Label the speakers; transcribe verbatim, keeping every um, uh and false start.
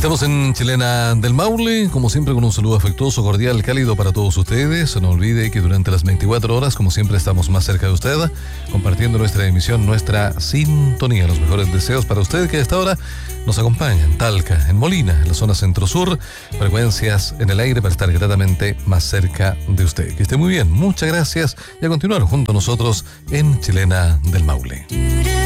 Speaker 1: Estamos en Chilena del Maule, como siempre con un saludo afectuoso, cordial, cálido para todos ustedes. No olvide que durante las veinticuatro horas, como siempre, estamos más cerca de usted, compartiendo nuestra emisión, nuestra sintonía. Los mejores deseos para usted que a esta hora nos acompaña en Talca, en Molina, en la zona centro-sur, frecuencias en el aire para estar gratamente más cerca de usted. Que esté muy bien, muchas gracias y a continuar junto a nosotros en Chilena del Maule.